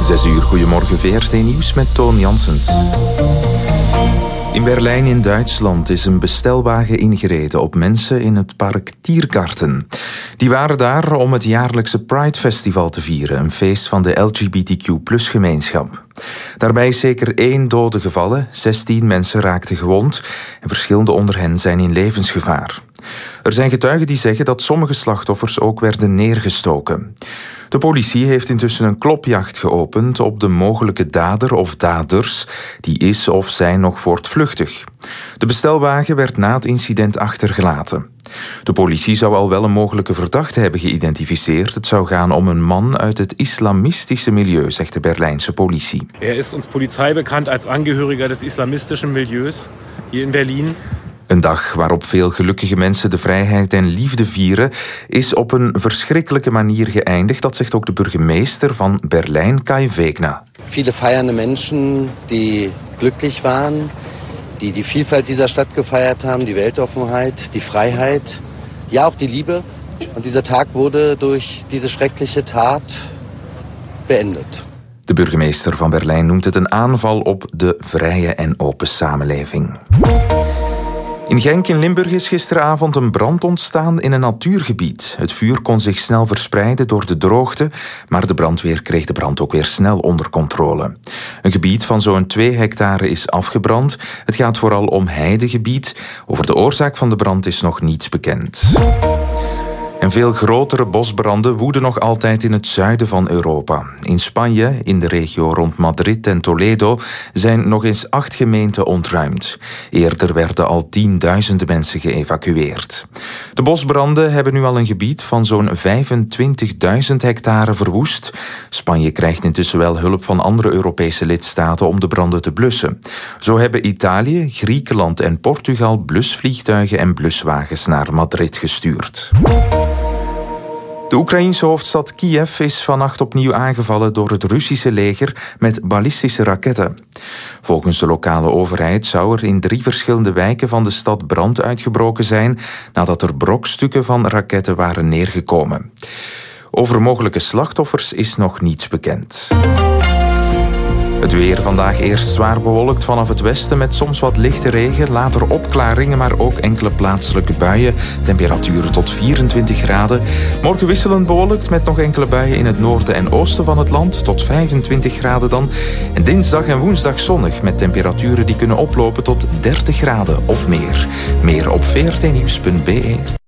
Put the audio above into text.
6 uur, goedemorgen, VRT Nieuws met Toon Janssens. In Berlijn in Duitsland is een bestelwagen ingereden op mensen in het park Tiergarten. Die waren daar om het jaarlijkse Pride Festival te vieren, een feest van de LGBTQ+-gemeenschap. Daarbij is zeker 1 dode gevallen, 16 mensen raakten gewond en verschillende onder hen zijn in levensgevaar. Er zijn getuigen die zeggen dat sommige slachtoffers ook werden neergestoken. De politie heeft intussen een klopjacht geopend op de mogelijke dader of daders. Die is of zijn nog voortvluchtig. De bestelwagen werd na het incident achtergelaten. De politie zou al wel een mogelijke verdachte hebben geïdentificeerd. Het zou gaan om een man uit het islamistische milieu, zegt de Berlijnse politie. Is ons Polizei bekend als Angehöriger des islamistischen Milieus hier in Berlin. Een dag waarop veel gelukkige mensen de vrijheid en liefde vieren, is op een verschrikkelijke manier geëindigd. Dat zegt ook de burgemeester van Berlijn, Kai Wegner. Viele feiernde Menschen die glücklich waren, die die Vielfalt dieser Stadt gefeiert haben, die Weltoffenheit, die Freiheit, ja auch die Liebe. Und dieser Tag wurde durch diese schreckliche Tat beendet. De burgemeester van Berlijn noemt het een aanval op de vrije en open samenleving. In Genk in Limburg is gisteravond een brand ontstaan in een natuurgebied. Het vuur kon zich snel verspreiden door de droogte, maar de brandweer kreeg de brand ook weer snel onder controle. Een gebied van zo'n 2 hectare is afgebrand. Het gaat vooral om heidegebied. Over de oorzaak van de brand is nog niets bekend. En veel grotere bosbranden woeden nog altijd in het zuiden van Europa. In Spanje, in de regio rond Madrid en Toledo, zijn nog eens 8 gemeenten ontruimd. Eerder werden al 10.000 mensen geëvacueerd. De bosbranden hebben nu al een gebied van zo'n 25.000 hectare verwoest. Spanje krijgt intussen wel hulp van andere Europese lidstaten om de branden te blussen. Zo hebben Italië, Griekenland en Portugal blusvliegtuigen en bluswagens naar Madrid gestuurd. De Oekraïense hoofdstad Kiev is vannacht opnieuw aangevallen door het Russische leger met ballistische raketten. Volgens de lokale overheid zou er in 3 verschillende wijken van de stad brand uitgebroken zijn nadat er brokstukken van raketten waren neergekomen. Over mogelijke slachtoffers is nog niets bekend. Het weer vandaag eerst zwaar bewolkt vanaf het westen met soms wat lichte regen, later opklaringen, maar ook enkele plaatselijke buien. Temperaturen tot 24 graden. Morgen wisselend bewolkt met nog enkele buien in het noorden en oosten van het land, tot 25 graden dan. En dinsdag en woensdag zonnig met temperaturen die kunnen oplopen tot 30 graden of meer. Meer op vrtnieuws.be.